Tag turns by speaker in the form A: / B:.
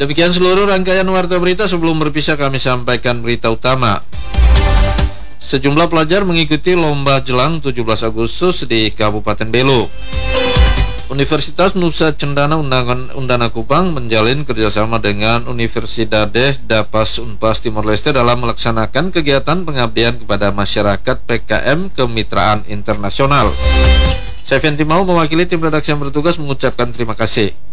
A: Demikian seluruh rangkaian Warta Berita. Sebelum berpisah kami sampaikan berita utama. Sejumlah pelajar mengikuti lomba jelang 17 Agustus di Kabupaten Belu. Universitas Nusa Cendana Undana Kupang menjalin kerjasama dengan Universidades Dapas Unpas Timor Leste dalam melaksanakan kegiatan pengabdian kepada masyarakat PKM Kemitraan Internasional. Saya Fenty Mau mewakili tim redaksi yang bertugas mengucapkan terima kasih.